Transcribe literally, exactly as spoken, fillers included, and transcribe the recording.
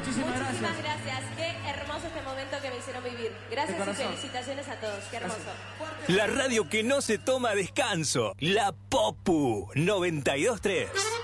muchísimas, Muchísimas gracias. gracias. Qué hermoso este momento que me hicieron vivir. Gracias y felicitaciones a todos. Qué hermoso. La radio que no se toma descanso. La Popu noventa y dos tres.